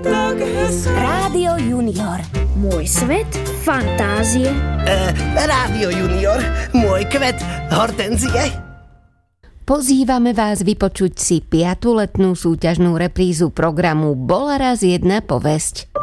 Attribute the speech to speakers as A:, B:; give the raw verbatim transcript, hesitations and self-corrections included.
A: tak hezké.
B: Rádio Junior.
C: Môj svet fantázie.
D: Uh, Rádio Junior. Môj kvet hortenzie.
E: Pozývame vás vypočuť si piatu letnú súťažnú reprízu programu Bola raz jedna povesť.